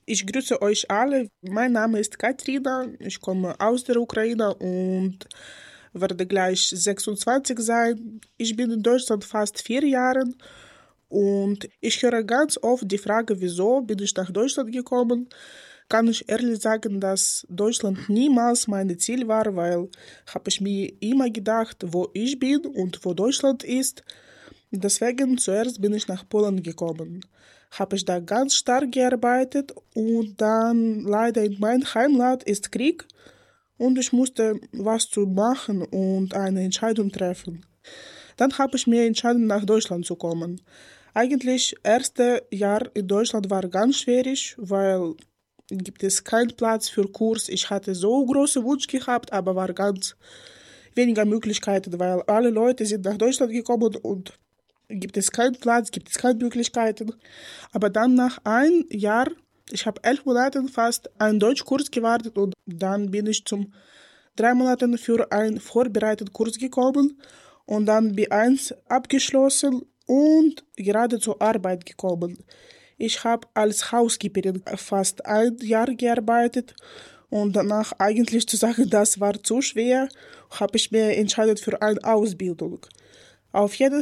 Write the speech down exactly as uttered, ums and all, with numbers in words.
Ich grüße euch alle. Mein Name ist Katrina. Ich komme aus der Ukraine und werde gleich sechsundzwanzig sein. Ich bin in Deutschland fast vier Jahre und ich höre ganz oft die Frage, wieso bin ich nach Deutschland gekommen? Kann ich ehrlich sagen, dass Deutschland niemals mein Ziel war, weil habe ich mir immer gedacht, wo ich bin und wo Deutschland ist. Deswegen zuerst bin ich nach Polen gekommen. Habe ich da ganz stark gearbeitet und dann leider in meinem Heimatland ist Krieg und ich musste was zu machen und eine Entscheidung treffen. Dann habe ich mir entschieden, nach Deutschland zu kommen. Eigentlich erste Jahr in Deutschland war ganz schwierig, weil gibt es keinen Platz für Kurs. Ich hatte so große Wunsch gehabt, aber war ganz weniger Möglichkeiten, weil alle Leute sind nach Deutschland gekommen und gibt es keinen Platz, gibt es keine Möglichkeiten. Aber dann nach ein Jahr, ich habe elf Monate fast einen Deutschkurs gewartet und dann bin ich zum drei Monaten für einen vorbereiteten Kurs gekommen und dann B eins abgeschlossen und gerade zur Arbeit gekommen. Ich habe als Housekeeperin fast ein Jahr gearbeitet und danach eigentlich zu sagen, das war zu schwer, habe ich mir entschieden für eine Ausbildung. Auf jeden